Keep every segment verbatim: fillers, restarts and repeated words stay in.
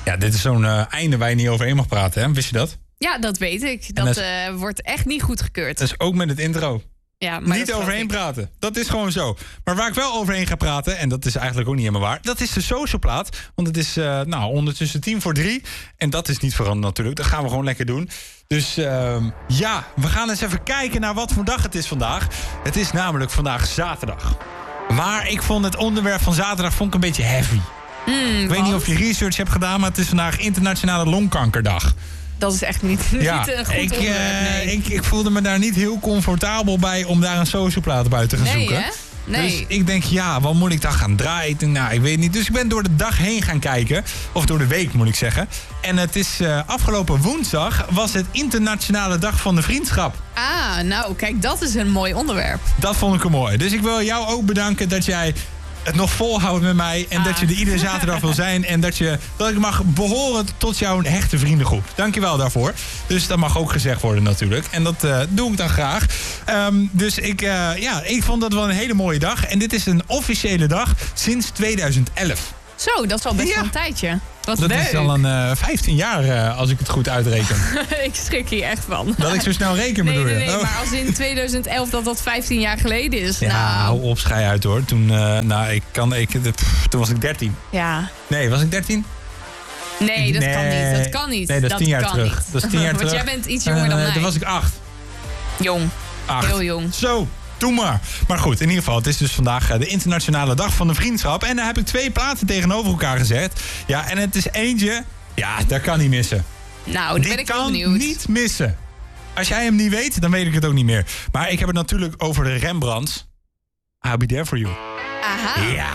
Ja, dit is zo'n uh, einde waar je niet overheen mag praten, hè? Wist je dat? Ja, dat weet ik. Dat, dat is, uh, wordt echt niet goedgekeurd. Dat is ook met het intro. Ja, maar niet overheen praten. Dat is gewoon zo. Maar waar ik wel overheen ga praten, en dat is eigenlijk ook niet helemaal waar, dat is de socialplaat. Want het is uh, nou, ondertussen tien voor drie. En dat is niet veranderd natuurlijk. Dat gaan we gewoon lekker doen. Dus uh, ja, we gaan eens even kijken naar wat voor dag het is vandaag. Het is namelijk vandaag zaterdag. Maar ik vond het onderwerp van zaterdag vond ik een beetje heavy. Mm, ik weet want? niet of je research hebt gedaan, maar het is vandaag Internationale Longkankerdag. Dat is echt niet, ja, niet een goed ik, onderwerp, nee. uh, ik, ik voelde me daar niet heel comfortabel bij om daar een socialplaat bij te gaan nee, zoeken. Hè? Nee. Dus ik denk, ja, wat moet ik dan gaan draaien? Ik denk, nou, ik weet niet. Dus ik ben door de dag heen gaan kijken. Of door de week, moet ik zeggen. En het is uh, afgelopen woensdag was het Internationale Dag van de Vriendschap. Ah, nou, kijk, dat is een mooi onderwerp. Dat vond ik er mooi. Dus ik wil jou ook bedanken dat jij het nog volhoudt met mij. En ah. dat je er iedere zaterdag wil zijn. En dat, je, dat ik mag behoren tot jouw hechte vriendengroep. Dankjewel daarvoor. Dus dat mag ook gezegd worden natuurlijk. En dat uh, doe ik dan graag. Um, dus ik, uh, ja, ik vond dat wel een hele mooie dag. En dit is een officiële dag sinds tweeduizend elf. Zo, dat is al best ja. wel een tijdje. Wat dat leuk. is al een uh, vijftien jaar, uh, als ik het goed uitreken. Ik schrik hier echt van. Dat ik zo snel reken, nee, bedoel je? Nee, nee, oh. maar als in tweeduizend elf dat dat vijftien jaar geleden is. Ja, nou. hou op, schei uit hoor. Toen, uh, nou, ik kan, ik, pff, toen was ik dertien. Ja. Nee, was ik dertien? Nee, dat nee. kan niet. Dat kan niet. Nee, dat is tien jaar terug. Niet. Dat is tien jaar Want terug. jij bent iets jonger uh, dan mij. Toen was ik acht. Jong. Acht. Heel jong. Zo. Doe maar. Maar goed, in ieder geval, het is dus vandaag de Internationale Dag van de Vriendschap. En daar heb ik twee platen tegenover elkaar gezet. Ja, en het is eentje, ja, dat kan niet missen. Nou, daar ben ik wel benieuwd. Die kan niet missen. Als jij hem niet weet, dan weet ik het ook niet meer. Maar ik heb het natuurlijk over de Rembrandts. I'll be there for you. Aha. Ja.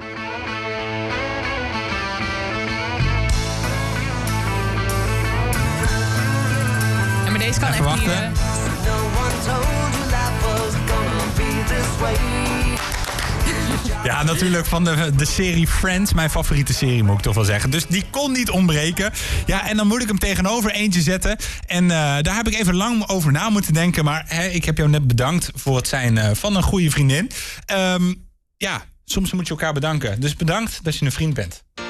Ja, maar deze kan even echt niet... wachten. Ja, natuurlijk van de, de serie Friends. Mijn favoriete serie, moet ik toch wel zeggen. Dus die kon niet ontbreken. Ja, en dan moet ik hem tegenover eentje zetten. En uh, daar heb ik even lang over na moeten denken. Maar hè, ik heb jou net bedankt voor het zijn uh, van een goede vriendin. Um, ja, soms moet je elkaar bedanken. Dus bedankt dat je een vriend bent.